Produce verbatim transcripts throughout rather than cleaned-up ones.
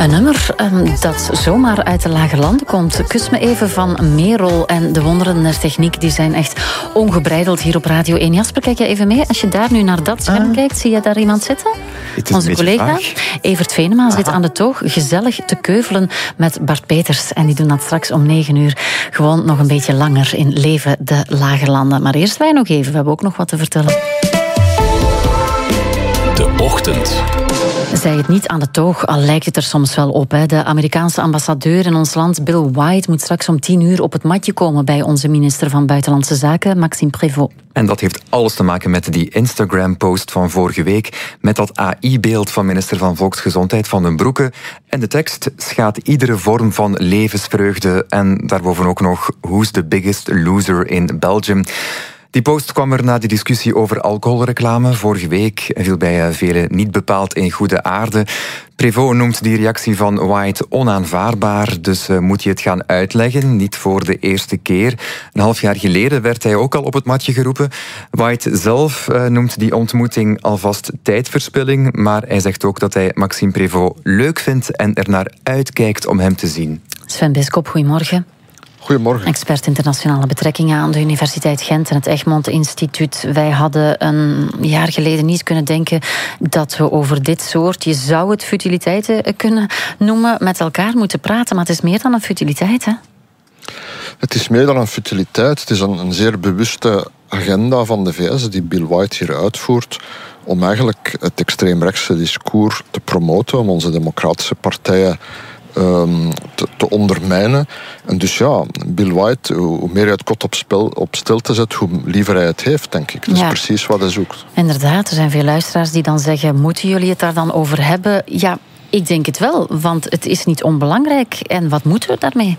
Een nummer um, dat zomaar uit de lage landen komt. Kus me even van Merel en de wonderen der techniek. Die zijn echt ongebreideld hier op Radio één. Jasper, kijk je even mee? Als je daar nu naar dat scherm uh, kijkt, zie je daar iemand zitten? Onze collega vaag. Evert Venema Aha. zit aan de toog gezellig te keuvelen met Bart Peters. En die doen dat straks om negen uur gewoon nog een beetje langer in Leven de Lage Landen. Maar eerst wij nog even. We hebben ook nog wat te vertellen. De ochtend. Zij het niet aan de toog, al lijkt het er soms wel op. Hè. De Amerikaanse ambassadeur in ons land, Bill White, moet straks om tien uur op het matje komen bij onze minister van Buitenlandse Zaken, Maxime Prévost. En dat heeft alles te maken met die Instagram-post van vorige week, met dat A I-beeld van minister van Volksgezondheid Van den Broeke. En de tekst schaadt iedere vorm van levensvreugde. En daarboven ook nog Who's the biggest loser in Belgium. Die post kwam er na die discussie over alcoholreclame vorige week en viel bij velen niet bepaald in goede aarde. Prévost noemt die reactie van White onaanvaardbaar, dus uh, moet je het gaan uitleggen, niet voor de eerste keer. Een half jaar geleden werd hij ook al op het matje geroepen. White zelf uh, noemt die ontmoeting alvast tijdverspilling, maar hij zegt ook dat hij Maxime Prévost leuk vindt en er naar uitkijkt om hem te zien. Sven Bisschop, goedemorgen. Goedemorgen. Expert internationale betrekkingen aan de Universiteit Gent en het Egmont Instituut. Wij hadden een jaar geleden niet kunnen denken dat we over dit soort, je zou het futiliteiten kunnen noemen, met elkaar moeten praten. Maar het is meer dan een futiliteit, hè? Het is meer dan een futiliteit. Het is een, een zeer bewuste agenda van de V S die Bill White hier uitvoert om eigenlijk het extreemrechtse discours te promoten, om onze democratische partijen Um, te, te ondermijnen. En dus ja, Bill White, hoe meer hij het kot op, spel, op stilte zet, hoe liever hij het heeft, denk ik. Dat is ja. precies wat hij zoekt. Inderdaad, er zijn veel luisteraars die dan zeggen, moeten jullie het daar dan over hebben? Ja, ik denk het wel, want het is niet onbelangrijk. En wat moeten we daarmee?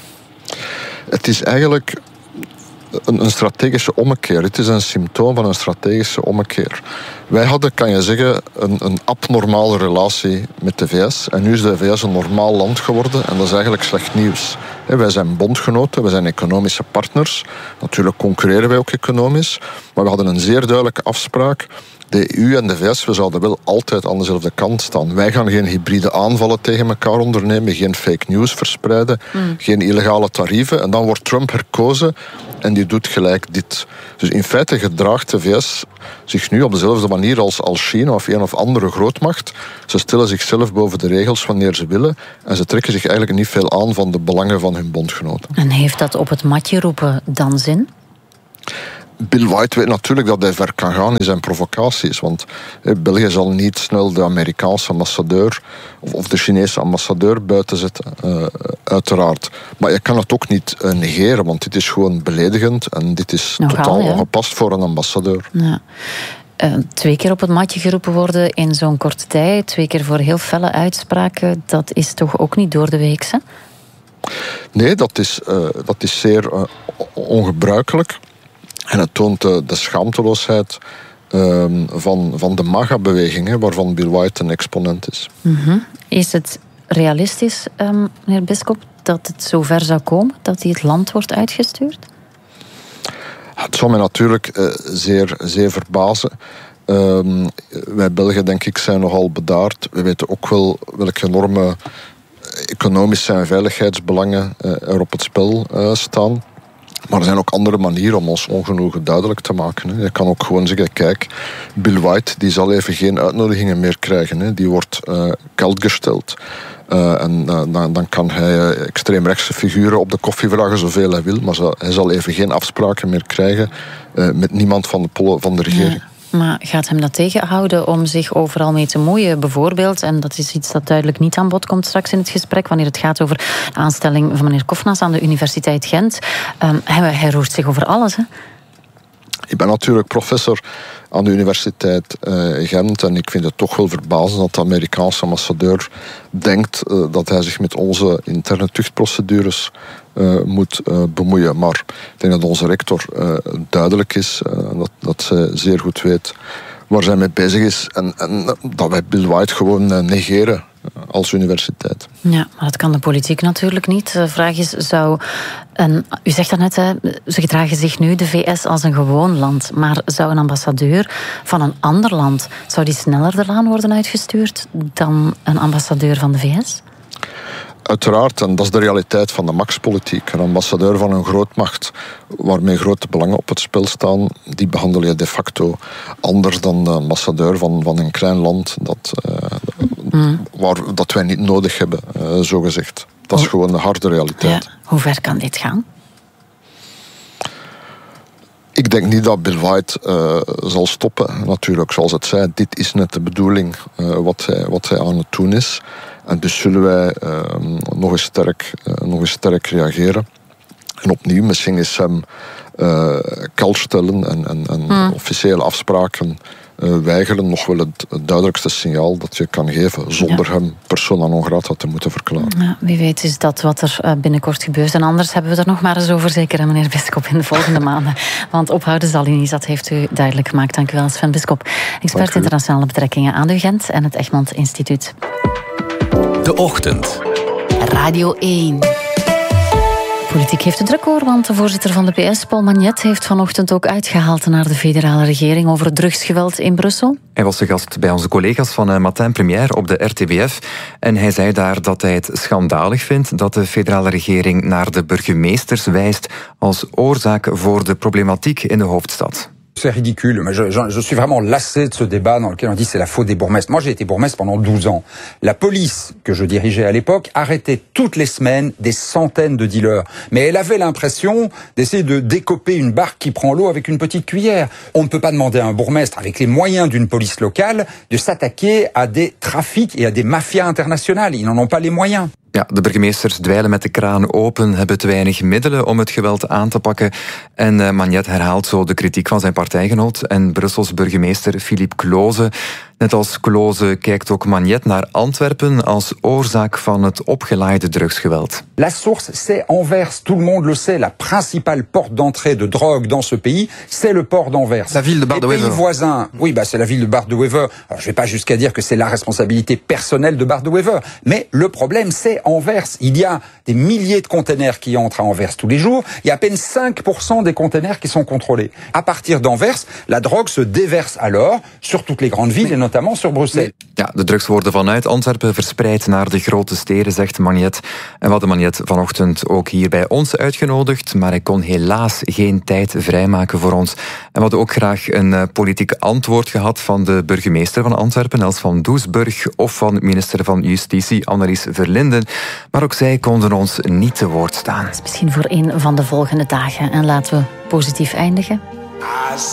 Het is eigenlijk een, een strategische ommekeer. Het is een symptoom van een strategische ommekeer. Wij hadden, kan je zeggen, een, een abnormale relatie met de V S. En nu is de V S een normaal land geworden. En dat is eigenlijk slecht nieuws. Wij zijn bondgenoten, wij zijn economische partners. Natuurlijk concurreren wij ook economisch. Maar we hadden een zeer duidelijke afspraak. De E U en de V S, we zouden wel altijd aan dezelfde kant staan. Wij gaan geen hybride aanvallen tegen elkaar ondernemen, geen fake news verspreiden, mm. geen illegale tarieven. En dan wordt Trump herkozen en die doet gelijk dit. Dus in feite gedraagt de V S zich nu op dezelfde manier als, als China of een of andere grootmacht. Ze stellen zichzelf boven de regels wanneer ze willen en ze trekken zich eigenlijk niet veel aan van de belangen van hun bondgenoten. En heeft dat op het matje roepen dan zin? Bill White weet natuurlijk dat hij ver kan gaan in zijn provocaties. Want eh, België zal niet snel de Amerikaanse ambassadeur of, of de Chinese ambassadeur buiten zetten, uh, uiteraard. Maar je kan het ook niet uh, negeren, want dit is gewoon beledigend en dit is Nogal, totaal ja. ongepast voor een ambassadeur. Ja. Uh, twee keer op het matje geroepen worden in zo'n korte tijd, twee keer voor heel felle uitspraken, dat is toch ook niet door de week, hè? Nee, dat is, uh, dat is zeer uh, ongebruikelijk. En het toont de, de schaamteloosheid um, van, van de MAGA-beweging, hè, waarvan Bill White een exponent is. Mm-hmm. Is het realistisch, um, meneer Bisschop, dat het zover zou komen dat hij het land wordt uitgestuurd? Het zou mij natuurlijk uh, zeer, zeer verbazen. Um, wij Belgen, denk ik, zijn nogal bedaard. We weten ook wel welke enorme economische en veiligheidsbelangen uh, er op het spel uh, staan. Maar er zijn ook andere manieren om ons ongenoegen duidelijk te maken. Hè. Je kan ook gewoon zeggen, kijk, Bill White die zal even geen uitnodigingen meer krijgen. Hè. Die wordt uh, koud gesteld. Uh, en uh, dan, dan kan hij uh, extreemrechtse figuren op de koffie vragen zoveel hij wil. Maar hij zal even geen afspraken meer krijgen uh, met niemand van de, polo, van de regering. Ja. Maar gaat hem dat tegenhouden om zich overal mee te moeien? Bijvoorbeeld, en dat is iets dat duidelijk niet aan bod komt straks in het gesprek, wanneer het gaat over de aanstelling van meneer Kofnas aan de Universiteit Gent. Um, hij, hij roert zich over alles, hè? Ik ben natuurlijk professor aan de Universiteit uh, Gent en ik vind het toch wel verbazend dat de Amerikaanse ambassadeur denkt uh, dat hij zich met onze interne tuchtprocedures uh, moet uh, bemoeien. Maar ik denk dat onze rector uh, duidelijk is en uh, dat, dat zij zeer goed weet waar zij mee bezig is en, en dat wij Bill White gewoon uh, negeren als universiteit. Ja, maar dat kan de politiek natuurlijk niet. De vraag is, zou een, u zegt daarnet, hè, ze gedragen zich nu, de V S, als een gewoon land. Maar zou een ambassadeur van een ander land, zou die sneller eraan worden uitgestuurd dan een ambassadeur van de V S? Uiteraard, en dat is de realiteit van de machtspolitiek. Een ambassadeur van een grootmacht waarmee grote belangen op het spel staan, die behandel je de facto anders dan de ambassadeur van, van een klein land dat, uh, mm. waar, dat wij niet nodig hebben, uh, zo gezegd. Dat is gewoon de harde realiteit. Ja, hoe ver kan dit gaan? Ik denk niet dat Bill White uh, zal stoppen. Natuurlijk, zoals het zei, dit is net de bedoeling uh, wat, hij, wat hij aan het doen is. En dus zullen wij uh, nog, eens sterk, uh, nog eens sterk reageren. En opnieuw, misschien is hem uh, kal stellen en, en, en hmm. officiële afspraken uh, weigeren nog wel het, het duidelijkste signaal dat je kan geven, zonder ja. hem persona non grata te moeten verklaren. Ja, wie weet is dat wat er uh, binnenkort gebeurt. En anders hebben we er nog maar eens over, zeker, meneer Bisschop, in de volgende maanden. Want ophouden zal u niet, dat heeft u duidelijk gemaakt. Dank u wel, Sven Bisschop, expert internationale betrekkingen aan de U Gent en het Egmond Instituut. De Ochtend. Radio één. Politiek heeft het druk hoor, want de voorzitter van de P S, Paul Magnet, heeft vanochtend ook uitgehaald naar de federale regering over het drugsgeweld in Brussel. Hij was de gast bij onze collega's van Matin Première op de R T B F en hij zei daar dat hij het schandalig vindt dat de federale regering naar de burgemeesters wijst als oorzaak voor de problematiek in de hoofdstad. C'est ridicule. Mais je, je, je suis vraiment lassé de ce débat dans lequel on dit c'est la faute des bourgmestres. Moi, j'ai été bourgmestre pendant douze ans. La police, que je dirigeais à l'époque, arrêtait toutes les semaines des centaines de dealers. Mais elle avait l'impression d'essayer de décoper une barque qui prend l'eau avec une petite cuillère. On ne peut pas demander à un bourgmestre, avec les moyens d'une police locale, de s'attaquer à des trafics et à des mafias internationales. Ils n'en ont pas les moyens. Ja, de burgemeesters dweilen met de kraan open, hebben te weinig middelen om het geweld aan te pakken. En uh, Magnet herhaalt zo de kritiek van zijn partijgenoot en Brussels burgemeester Philippe Cloze. Net als Cloze kijkt ook Magnet naar Antwerpen als oorzaak van het opgelaaide drugsgeweld. La source, c'est Anvers. Tout le monde le sait. La principale porte d'entrée de drogue dans ce pays, c'est le port d'Anvers. La ville de Bar-de-Wever. Les pays voisins, oui, bah c'est la ville de Bar-de-Wever. Alors je vais pas jusqu'à dire que c'est la responsabilité personnelle de Bar-de-Wever, mais le problème c'est Anvers. Il y a des milliers de containers qui entrent à Anvers tous les jours. Il y a à peine cinq pour cent des containers qui sont contrôlés. À partir d'Anvers, la drogue se déverse alors sur toutes les grandes villes et notamment sur Bruxelles. Ja, de drugs worden vanuit Antwerpen verspreid naar de grote steden, zegt Magnet. En we hadden Magnet vanochtend ook hier bij ons uitgenodigd, maar hij kon helaas geen tijd vrijmaken voor ons. En we hadden ook graag een uh, politiek antwoord gehad van de burgemeester van Antwerpen, Els van Doesburg, of van minister van Justitie, Annelies Verlinden. Maar ook zij konden ons niet te woord staan. Dat is misschien voor een van de volgende dagen. En laten we positief eindigen.